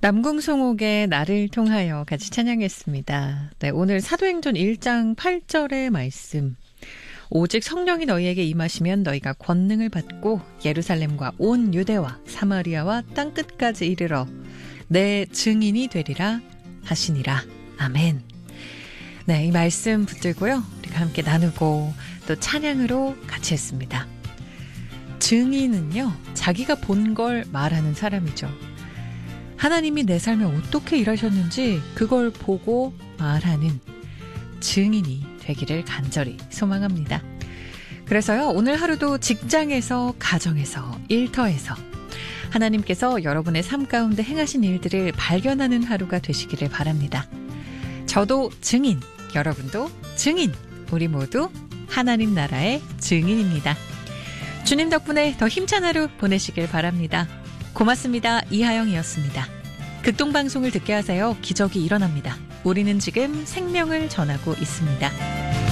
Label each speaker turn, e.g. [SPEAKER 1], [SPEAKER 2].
[SPEAKER 1] 남궁송옥의 나를 통하여 같이 찬양했습니다. 네, 오늘 사도행전 1장 8절의 말씀. 오직 성령이 너희에게 임하시면 너희가 권능을 받고 예루살렘과 온 유대와 사마리아와 땅끝까지 이르러 내 증인이 되리라 하시니라. 아멘. 네, 이 말씀 붙들고요. 우리가 함께 나누고 또 찬양으로 같이 했습니다. 증인은요, 자기가 본 걸 말하는 사람이죠. 하나님이 내 삶에 어떻게 일하셨는지 그걸 보고 말하는 증인이 되기를 간절히 소망합니다. 그래서요, 오늘 하루도 직장에서, 가정에서, 일터에서 하나님께서 여러분의 삶 가운데 행하신 일들을 발견하는 하루가 되시기를 바랍니다. 저도 증인, 여러분도 증인, 우리 모두 하나님 나라의 증인입니다. 주님 덕분에 더 힘찬 하루 보내시길 바랍니다. 고맙습니다. 이하영이었습니다. 극동방송을 듣게 하세요. 기적이 일어납니다. 우리는 지금 생명을 전하고 있습니다.